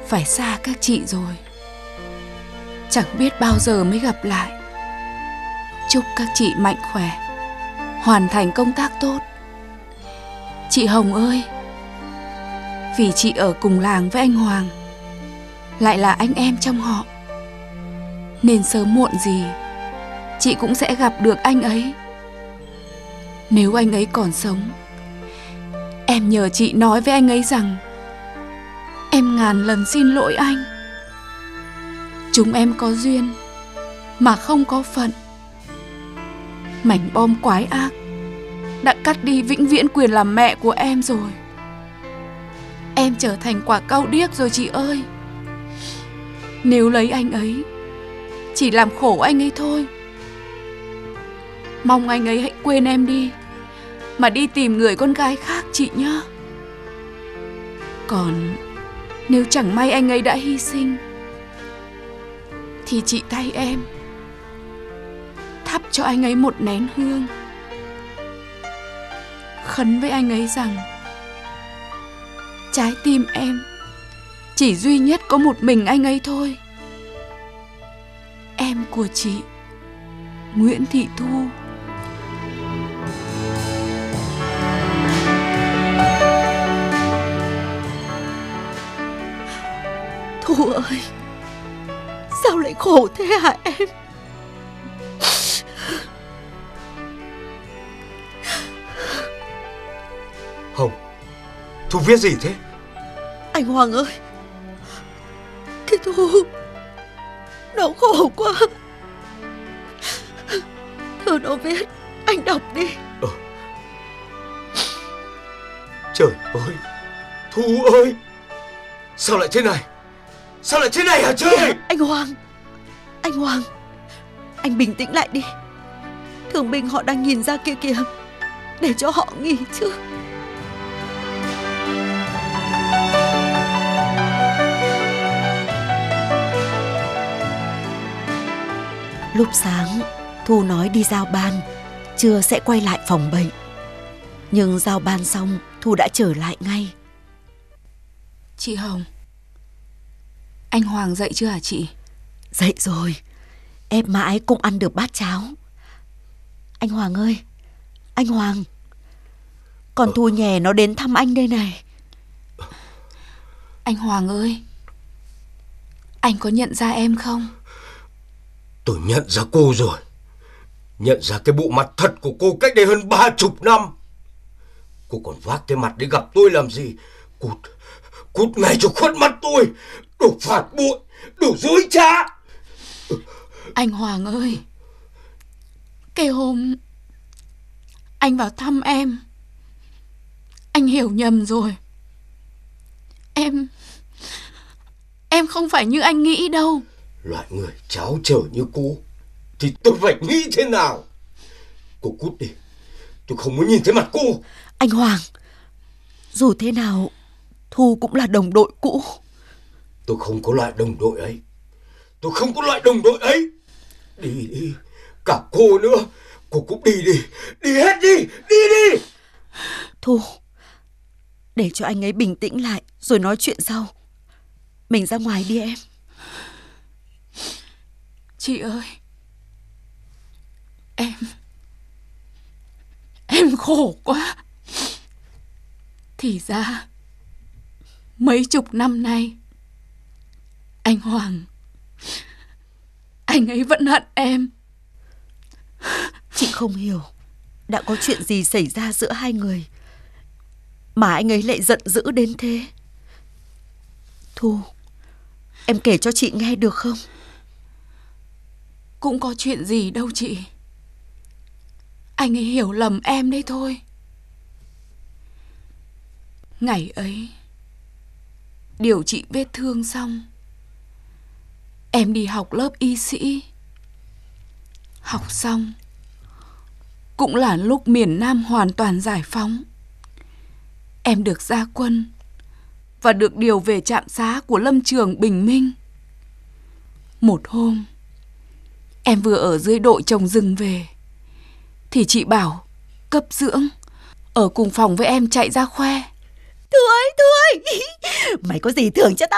phải xa các chị rồi. Chẳng biết bao giờ mới gặp lại. Chúc các chị mạnh khỏe, hoàn thành công tác tốt. Chị Hồng ơi, vì chị ở cùng làng với anh Hoàng, lại là anh em trong họ, nên sớm muộn gì chị cũng sẽ gặp được anh ấy. Nếu anh ấy còn sống, em nhờ chị nói với anh ấy rằng em ngàn lần xin lỗi anh. Chúng em có duyên mà không có phận. Mảnh bom quái ác đã cắt đi vĩnh viễn quyền làm mẹ của em rồi. Em trở thành quả cau điếc rồi chị ơi. Nếu lấy anh ấy, chỉ làm khổ anh ấy thôi. Mong anh ấy hãy quên em đi, mà đi tìm người con gái khác chị nhé. Còn nếu chẳng may anh ấy đã hy sinh, thì chị thay em thắp cho anh ấy một nén hương, khấn với anh ấy rằng trái tim em chỉ duy nhất có một mình anh ấy thôi. Em của chị, Nguyễn Thị Thu. Thu ơi, sao lại khổ thế hả em? Hồng, Thu viết gì thế? Anh Hoàng ơi, cái Thu nó khổ quá. Thư nó viết, anh đọc đi. Trời ơi, Thu ơi, sao lại thế này? Sao lại thế này hả trời? Anh Hoàng, anh bình tĩnh lại đi. Thương binh họ đang nhìn ra kia kìa, để cho họ nghỉ chứ. Lúc sáng, Thu nói đi giao ban, trưa sẽ quay lại phòng bệnh. Nhưng giao ban xong, Thu đã trở lại ngay. Chị Hồng, anh Hoàng dậy chưa hả chị? Dậy rồi, em mãi cũng ăn được bát cháo. Anh Hoàng ơi, anh Hoàng, con Thu nhè nó đến thăm anh đây này. Anh Hoàng ơi, anh có nhận ra em không? Tôi nhận ra cô rồi. Nhận ra cái bộ mặt thật của cô cách đây hơn 30 năm. Cô còn vác cái mặt để gặp tôi làm gì? Cút ngay cho khuất mắt tôi. Đồ phản bội, đồ dối trá. Anh Hoàng ơi, cái hôm anh vào thăm em, anh hiểu nhầm rồi. Em không phải như anh nghĩ đâu. Loại người cháo trở như cô thì tôi phải nghĩ thế nào? Cô cút đi, tôi không muốn nhìn thấy mặt cô. Anh Hoàng, dù thế nào Thu cũng là đồng đội cũ. Tôi không có loại đồng đội ấy. Tôi không có loại đồng đội ấy. Đi đi, cả cô nữa. Cô cũng đi đi. Đi hết đi, đi đi. Thu, để cho anh ấy bình tĩnh lại rồi nói chuyện sau. Mình ra ngoài đi em. Chị ơi, em khổ quá. Thì ra mấy chục năm nay anh Hoàng, anh ấy vẫn hận em. Chị không hiểu đã có chuyện gì xảy ra giữa hai người mà anh ấy lại giận dữ đến thế. Thu, em kể cho chị nghe được không? Cũng có chuyện gì đâu chị. Anh ấy hiểu lầm em đấy thôi. Ngày ấy điều trị vết thương xong, em đi học lớp y sĩ. Học xong cũng là lúc miền Nam hoàn toàn giải phóng. Em được ra quân và được điều về trạm xá của lâm trường Bình Minh. Một hôm, em vừa ở dưới đội trồng rừng về, thì chị Bảo, cấp dưỡng, ở cùng phòng với em chạy ra khoe. Thu ơi, mày có gì thưởng cho tao